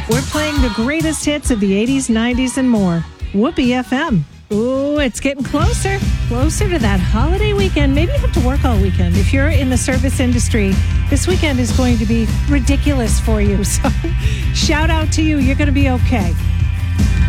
We're playing the greatest hits of the 80s, 90s, and more. Whoopee FM. Ooh, it's getting closer to that holiday weekend. Maybe you have to work all weekend. If you're in the service industry, this weekend is going to be ridiculous for you. So shout out to you. You're going to be okay.